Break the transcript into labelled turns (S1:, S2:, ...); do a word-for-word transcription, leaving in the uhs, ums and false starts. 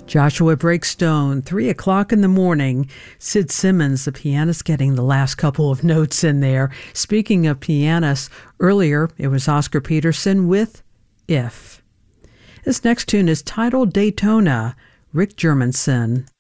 S1: Joshua Breakstone, three o'clock in the morning. Sid Simmons, the pianist, getting the last couple of notes in there. Speaking of pianists, earlier it was Oscar Peterson with If. This next tune is titled Daytona, Rick Germanson.